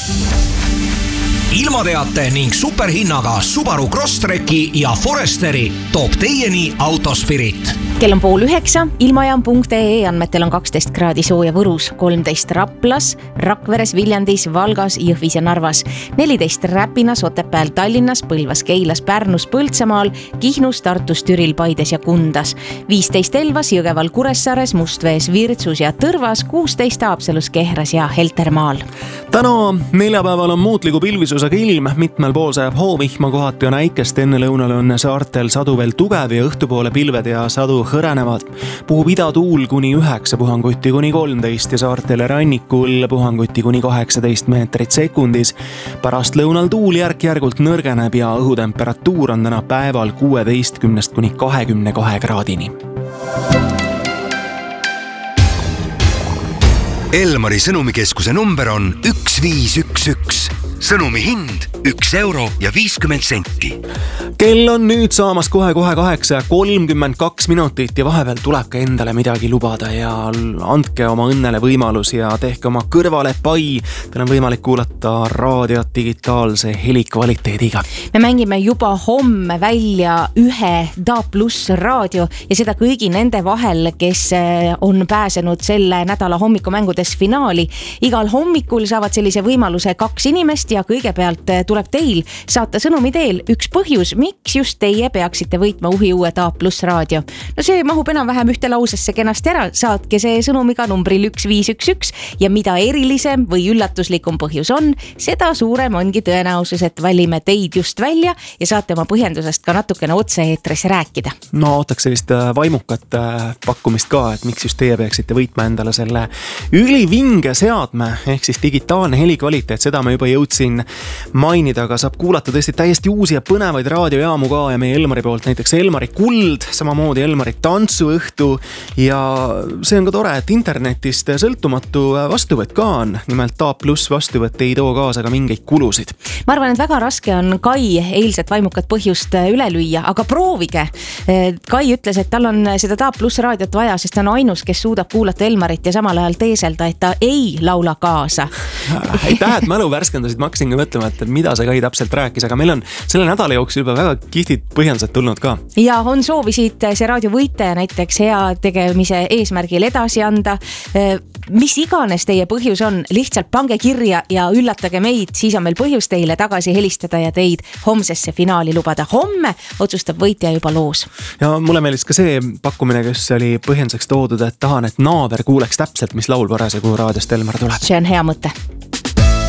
Ilmateate ning superhinnaga Subaru Crosstreki ja Foresteri toob teieni Autospirit. Kell on 8:30, ilmajaam.ee andmetel on 12 kraadi sooja Võrus, 13 Raplas, Rakveres, Viljandis, Valgas, Jõhvis ja Narvas, 14 Räpinas, Otepääl, Tallinnas, Põlvas, Keilas, Pärnus, Põltsamaal, Kihnus, Tartus, Türil, Paides ja Kundas, 15 Elvas, Jõgeval, Kuressaares, Mustvees, Virtsus ja Tõrvas, 16 Haapsalus, Kehras ja Heltermaal. Täna neljapäeval on muutliku pilvisusega ilm, mitmel pool sajab hoovihma, kohati on äikest, enne lõunal on saartel sadu veel tugev ja õhtupoole pilved ja sadu hõrenevad. Puhub idatuul kuni 9 puhanguti kuni 13 ja saartele rannikul puhanguti kuni 18 meetrit sekundis. Pärast lõunal tuul järk-järgult nõrgeneb ja õhutemperatuur on täna päeval 16 kuni 22 kraadini. Elmari sõnumikeskuse number on 1511. Sõnumi hind 1 euro ja 50 senti. Kell on nüüd saamas kohe 8:32 minutit ja vahepeal tuleb ka endale midagi lubada ja andke oma õnnele võimalus ja tehke oma kõrvale pai. Teil on võimalik kuulata raadiot digitaalse helikvaliteediga. Me mängime juba homme välja ühe DA+ raadio ja seda kõigi nende vahel, kes on pääsenud selle nädala hommikumängudes finaali. Igal hommikul saavad sellise võimaluse 2 inimest ja kõigepealt tuleb teil saata sõnumi teel üks põhjus, miks just teie peaksite võitma uhi uue DA+ raadio. No see mahub enam-vähem ühte lausesse kenasti ära, saatke see sõnumiga numbril 1511 ja mida erilisem või üllatuslikum põhjus on, seda suurem ongi tõenäosus, et valime teid just välja ja saate oma põhjendusest ka natukene otse-eetris rääkida. No ootaks sellist vaimukat pakkumist ka, et miks just teie peaksite võitma endale selle ülivinge seadme, ehk siis digitaalne helikvaliteet, seda me juba jõudsin mainida, aga saab kuulata tõesti täiesti uusi ja põnevaid raadiojaamu ka ja meie Elmari poolt näiteks Elmari Kuld, samamoodi Elmari Tantsuõhtu ja see on ka tore, et internetist sõltumatu vastuvõtt ka on, nimelt DA+ vastuvõtt ei too kaasa ka mingeid kulusid. Ma arvan, et väga raske on Kai eilset vaimukat põhjust üle lüüa, aga proovige. Kai ütles, et tal on seda DA+ raadiot vaja, sest ta on ainus, kes suudab kuulata Elmarit ja samal ajal teeselda, et ta ei laula kaasa. Aitäh, et mälu värskendasid, ma hakkasin ka mõtlema, et mida see Kai täpselt rääkis, aga meil on selle nädala jooksul juba väga kihtid põhjendused tulnud ka. Ja on soovisid see raadio võitaja näiteks hea tegemise eesmärgil edasi anda. Mis iganes teie põhjus on, lihtsalt pange kirja ja üllatage meid, siis on meil põhjus teile tagasi helistada ja teid homsesse finaali lubada. Homme otsustab võitja juba loos. Ja mulle meeldis ka see pakkumine, kes oli põhjenduseks toodud, et tahan, et naaber kuuleks täpselt, mis laul parasjagu raadiost Elmar tuleb. See on hea mõte.